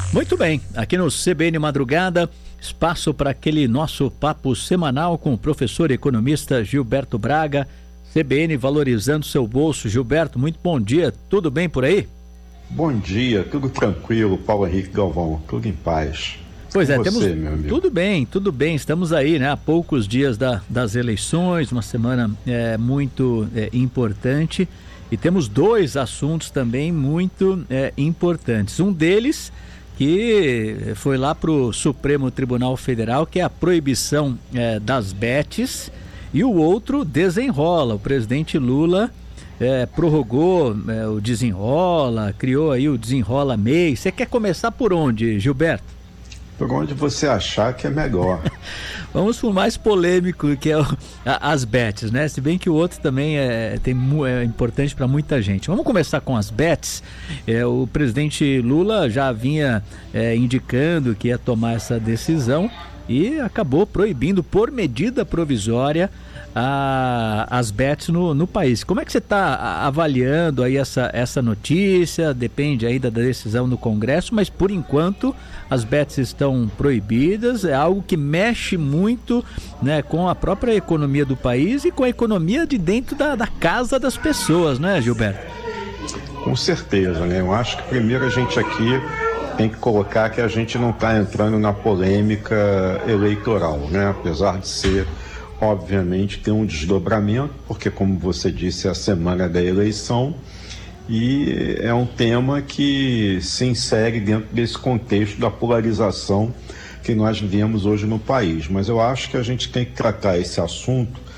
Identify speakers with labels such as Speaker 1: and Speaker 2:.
Speaker 1: Muito bem, aqui no CBN Madrugada, espaço para aquele nosso papo semanal com o professor economista Gilberto Braga. CBN valorizando seu bolso. Gilberto, muito bom dia, tudo bem por aí?
Speaker 2: Bom dia, tudo tranquilo, Paulo Henrique Galvão, tudo em paz.
Speaker 1: Pois é,
Speaker 2: temos
Speaker 1: tudo bem, estamos aí, né, há poucos dias das eleições, uma semana muito importante, e temos dois assuntos também muito importantes. Um deles que foi lá para o Supremo Tribunal Federal, que é a proibição das bets, e o outro desenrola. O presidente Lula prorrogou o desenrola, criou aí o Desenrola MEI. Você quer começar por onde, Gilberto?
Speaker 2: Por onde você achar que é melhor.
Speaker 1: Vamos pro mais polêmico, que é as bets, né? Se bem que o outro também é importante para muita gente. Vamos começar com as bets. O presidente Lula já vinha indicando que ia tomar essa decisão e acabou proibindo por medida provisória as bets no país. Como é que você está avaliando aí essa notícia? Depende aí da decisão do Congresso, mas por enquanto as bets estão proibidas. É algo que mexe muito, né, com a própria economia do país e com a economia de dentro da casa das pessoas, né, Gilberto?
Speaker 2: Com certeza, né? Eu acho que primeiro a gente aqui tem que colocar que a gente não está entrando na polêmica eleitoral, né? Apesar de ser, obviamente, ter um desdobramento, porque, como você disse, é a semana da eleição e é um tema que se insere dentro desse contexto da polarização que nós vivemos hoje no país. Mas eu acho que a gente tem que tratar esse assunto